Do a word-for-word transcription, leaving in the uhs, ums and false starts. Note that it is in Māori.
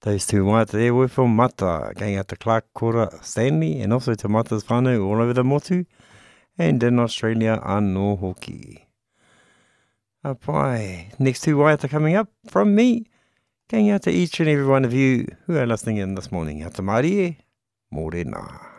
Those two waiata there were from Mata, going out to Clark, Kora, Stanley, and also to Mata's whānau all over the motu, and in Australia, anō hoki. Apai, next two waiata coming up from me, going out to each and every one of you who are listening in this morning. Ata marie, morena.